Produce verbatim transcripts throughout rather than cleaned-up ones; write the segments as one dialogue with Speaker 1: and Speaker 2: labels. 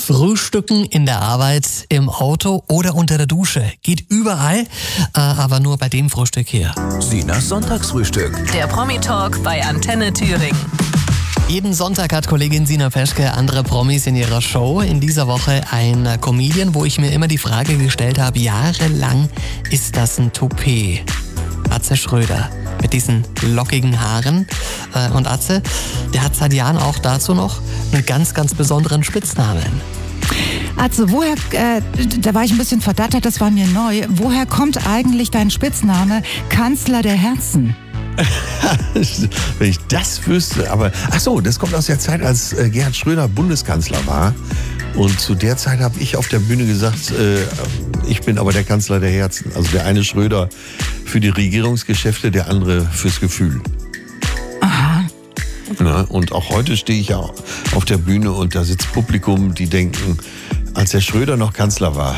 Speaker 1: Frühstücken in der Arbeit, im Auto oder unter der Dusche. Geht überall, äh, aber nur bei dem Frühstück hier.
Speaker 2: Sinas Sonntagsfrühstück.
Speaker 3: Der Promi-Talk bei Antenne Thüringen.
Speaker 1: Jeden Sonntag hat Kollegin Sina Peschke andere Promis in ihrer Show. In dieser Woche ein Comedian, wo ich mir immer die Frage gestellt habe, jahrelang ist das ein Toupet. Atze Schröder mit diesen lockigen Haaren. Äh, und Atze, der hat seit Jahren auch dazu noch einen ganz, ganz besonderen Spitznamen.
Speaker 4: Also woher, äh, da war ich ein bisschen verdattert, das war mir neu. Woher kommt eigentlich dein Spitzname Kanzler der Herzen?
Speaker 5: Wenn ich das wüsste, aber ach so, das kommt aus der Zeit, als äh, Gerhard Schröder Bundeskanzler war. Und zu der Zeit habe ich auf der Bühne gesagt, äh, ich bin aber der Kanzler der Herzen. Also der eine Schröder für die Regierungsgeschäfte, der andere fürs Gefühl.
Speaker 4: Aha.
Speaker 5: Ja, und auch heute stehe ich ja auf der Bühne und da sitzt Publikum, die denken, als der Schröder noch Kanzler war.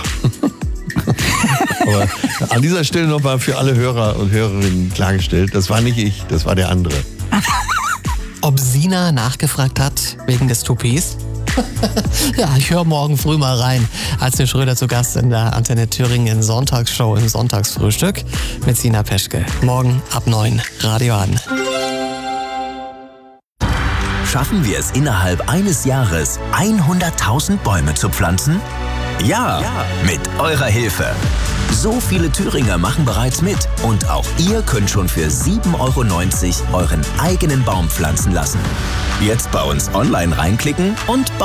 Speaker 5: Aber an dieser Stelle nochmal für alle Hörer und Hörerinnen klargestellt, das war nicht ich, das war der andere.
Speaker 1: Ob Sina nachgefragt hat wegen des Toupets? Ja, ich höre morgen früh mal rein. Atze Schröder zu Gast in der Antenne Thüringen Sonntagsshow im Sonntagsfrühstück mit Sina Peschke. Morgen ab neun, Radio an.
Speaker 2: Schaffen wir es innerhalb eines Jahres, hunderttausend Bäume zu pflanzen? Ja, ja, mit eurer Hilfe. So viele Thüringer machen bereits mit und auch ihr könnt schon für sieben Euro neunzig euren eigenen Baum pflanzen lassen. Jetzt bei uns online reinklicken und